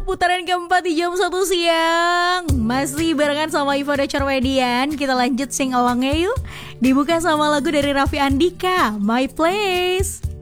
putaran keempat di jam 1 siang. Masih barengan sama Iva Dacarwedian. Kita lanjut sing alongnya yuk. Dibuka sama lagu dari Raffi Andika, My Place.